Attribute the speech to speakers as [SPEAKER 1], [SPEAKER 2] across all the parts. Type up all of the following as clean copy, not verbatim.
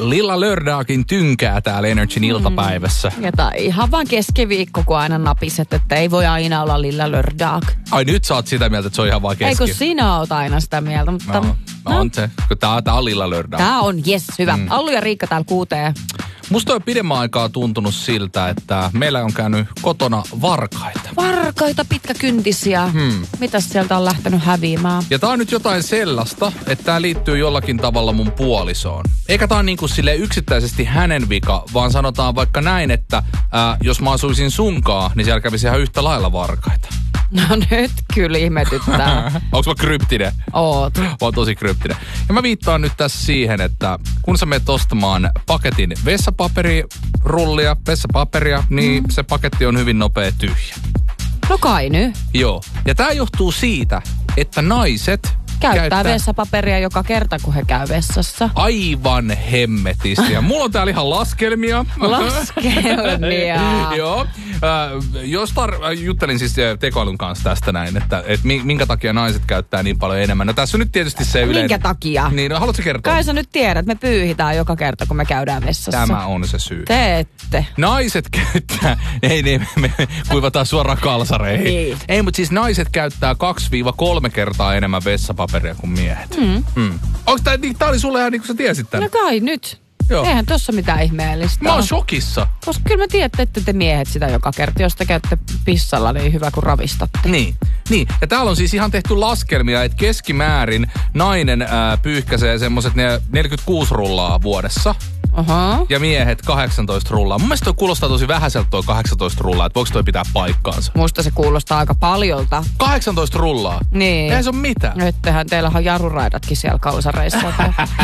[SPEAKER 1] Lilla Lördagin tynkää täällä Energyn iltapäivässä.
[SPEAKER 2] Ja ihan vaan keskiviikko, kun aina napiset, että ei voi aina olla Lilla Lördag.
[SPEAKER 1] Ai nyt sä oot sitä mieltä, että se on ihan vaan
[SPEAKER 2] Ei kun sinä oot aina sitä mieltä, mutta...
[SPEAKER 1] No. On se, kun tää on Lilla Lördag.
[SPEAKER 2] Tää on, jes, hyvä. Allu ja Riikka täällä 6.
[SPEAKER 1] Musta on pidemmän aikaa tuntunut siltä, että meillä on käynyt kotona varkaita.
[SPEAKER 2] Varkaita, pitkäkyntisiä. Mitäs sieltä on lähtenyt häviämään?
[SPEAKER 1] Ja tää on nyt jotain sellaista, että tää liittyy jollakin tavalla mun puolisoon. Eikä tää on niinku silleen yksittäisesti hänen vika, vaan sanotaan vaikka näin, että jos mä asuisin sunkaan, niin siellä kävisi ihan yhtä lailla varkaita.
[SPEAKER 2] No nyt kyllä ihmetyttää.
[SPEAKER 1] Onks mä kryptinen?
[SPEAKER 2] Oot.
[SPEAKER 1] Mä oon tosi kryptinen. Ja mä viittaan nyt tässä siihen, että kun sä menet ostamaan paketin vessapaperia, niin se paketti on hyvin nopea tyhjä.
[SPEAKER 2] No kai nyt.
[SPEAKER 1] Joo. Ja tää johtuu siitä, että naiset
[SPEAKER 2] Käyttää vessapaperia joka kerta, kun he käy vessassa.
[SPEAKER 1] Aivan hemmetisti. Ja mulla on täällä ihan laskelmia.
[SPEAKER 2] Laskelmia.
[SPEAKER 1] Joo. Juttelin siis tekoälyn kanssa tästä näin, että minkä takia naiset käyttää niin paljon enemmän. No tässä on nyt tietysti se yleinen...
[SPEAKER 2] Minkä takia?
[SPEAKER 1] Niin, no haluatko kertoa?
[SPEAKER 2] Kai sä nyt tiedät, me pyyhitään joka kerta, kun me käydään vessassa.
[SPEAKER 1] Tämä on se syy.
[SPEAKER 2] Te ette.
[SPEAKER 1] Naiset käyttää... Ei, me kuivataan suoraan kalsareihin.
[SPEAKER 2] Niin.
[SPEAKER 1] Ei, mutta siis naiset käyttää 2-3 kertaa enemmän vessapaperia kuin miehet. Onko tää oli sulle ihan niin kuin sä tiesit tämän?
[SPEAKER 2] No kai nyt.
[SPEAKER 1] Joo.
[SPEAKER 2] Eihän tossa mitään ihmeellistä.
[SPEAKER 1] Mä oon shokissa.
[SPEAKER 2] Koska kyllä mä tiedän, että te miehet sitä joka kerta. Jos te käytte pissalla, niin hyvä kun ravistatte.
[SPEAKER 1] Niin. Ja täällä on siis ihan tehty laskelmia, että keskimäärin nainen pyyhkäisee semmoset 46 rullaa vuodessa. Ja miehet 18 rullaa. Mun mielestä toi kuulostaa tosi vähäiseltä toi 18 rullaa, että voiko toi pitää paikkaansa?
[SPEAKER 2] Musta se kuulostaa aika paljolta.
[SPEAKER 1] 18 rullaa?
[SPEAKER 2] Niin.
[SPEAKER 1] Eihän se ole mitään.
[SPEAKER 2] Nyttehän teillähän on jarruraidatkin siellä kalsareissa.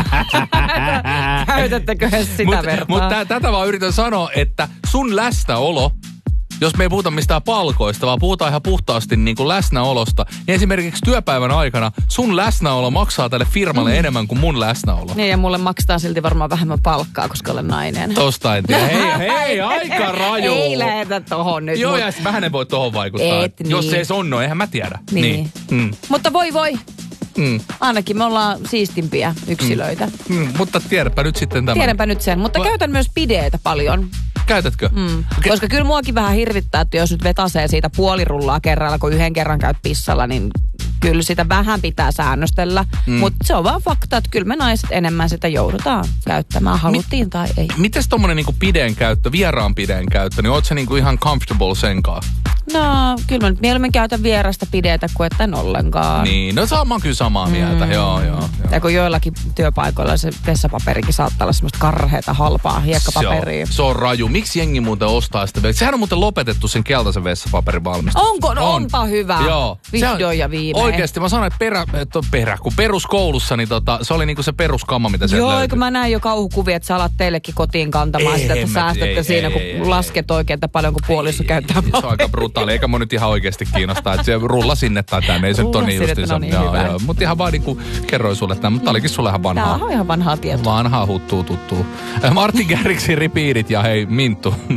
[SPEAKER 2] Käytättekö sitä vertaa?
[SPEAKER 1] Mutta tätä vaan yritän sanoa, että sun läsnäolo, jos me ei puhuta mistään palkoista, vaan puhutaan ihan puhtaasti niin kuin läsnäolosta, niin esimerkiksi työpäivän aikana sun läsnäolo maksaa tälle firmalle enemmän kuin mun läsnäolo.
[SPEAKER 2] Niin, ja mulle maksetaan silti varmaan vähemmän palkkaa, koska olen nainen.
[SPEAKER 1] Tosta en tiedä. Hei, aika raju.
[SPEAKER 2] Ei lähetä tohon nyt.
[SPEAKER 1] Joo, ja mähän en voi tohon vaikuttaa. Jos
[SPEAKER 2] niin.
[SPEAKER 1] se ei on, eihän mä tiedä.
[SPEAKER 2] Niin. Mutta voi. Ainakin me ollaan siistimpiä yksilöitä.
[SPEAKER 1] Mutta tiedäpä nyt sitten tämän.
[SPEAKER 2] Tiedänpä nyt sen, mutta käytän myös pideetä paljon.
[SPEAKER 1] Käytätkö?
[SPEAKER 2] Okay. Koska kyllä muakin vähän hirvittää, että jos nyt vetasee siitä puolirullaa kerralla, kun yhden kerran käyt pissalla, niin kyllä sitä vähän pitää säännöstellä. Mutta se on vaan fakta, että kyllä me naiset enemmän sitä joudutaan käyttämään, haluttiin tai ei.
[SPEAKER 1] Mites tommonen niinku pideen käyttö, vieraan pideen käyttö, niin oot sä niinku ihan comfortable senkaan?
[SPEAKER 2] No, kyllä mä nyt mieluummin käytän vierasta pidetä kuin että en ollenkaan.
[SPEAKER 1] Niin, no mä oon kyllä samaa mieltä, joo.
[SPEAKER 2] Ja kun joillakin työpaikoilla se vessapaperikin saattaa olla semmoista karheata, halpaa hiekkapaperia.
[SPEAKER 1] Se on raju. Miksi jengi muuten ostaa sitä? Sehän on muuten lopetettu sen keltaisen vessapaperin valmistus.
[SPEAKER 2] Onko? No onpa hyvä.
[SPEAKER 1] Joo.
[SPEAKER 2] Vihdoin ja viimein.
[SPEAKER 1] Oikeesti mä sanoin, että kun peruskoulussa, niin se oli niinku se peruskamma, mitä sieltä löytyi.
[SPEAKER 2] Joo, kun mä näin jo kauhukuvia, että sä alat teillekin kotiin kantamaan sitä, että säästätte siinä, kun lasket oikein, että paljonko puoliso käyttää paperia.
[SPEAKER 1] Se on aika brutaali, eikä mun nyt ihan oikeasti kiinnostaa, että se rulla sinne tai tänne, ei se nyt ole niin justiinsa. Mutta ihan vaan niinku kerroin sulle tämän, mutta olikin sulle ihan vanhaa.
[SPEAKER 2] Tämä on ihan vanhaa tietoa.
[SPEAKER 1] Vanhaa huttuu tuttuu. Martin Garrixin Repeatit ja hei Minttu.